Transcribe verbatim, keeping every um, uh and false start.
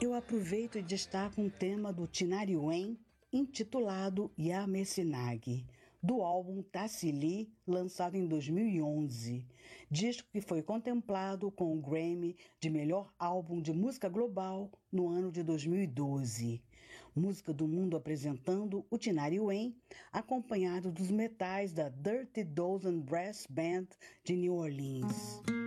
Eu aproveito e destaco um tema do Tinari Wen, intitulado Yamesinag, do álbum Tassili, lançado em dois mil e onze, disco que foi contemplado com o Grammy de melhor álbum de música global no ano de dois mil e doze. Música do mundo apresentando o Tinari Wen, acompanhado dos metais da Dirty Dozen Brass Band de New Orleans.